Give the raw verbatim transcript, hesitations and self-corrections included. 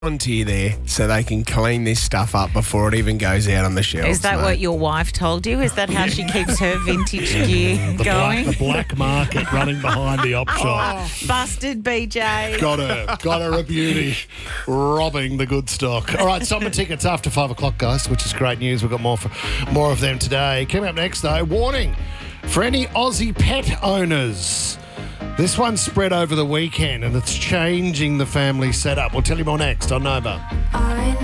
onto you there so they can clean this stuff up before it even goes out on the shelves. Is that mate. what your wife told you? Is that how she keeps her vintage gear The going? black, the black market running behind the op shop. Busted, B J. Got her. Got her a beauty. Robbing the good stock. All right, summer tickets after five o'clock, guys, which is great news. We've got more, for, more of them today. Coming up next, though, warning for any Aussie pet owners. This one spread over the weekend and it's changing the family setup. We'll tell you more next on Nova.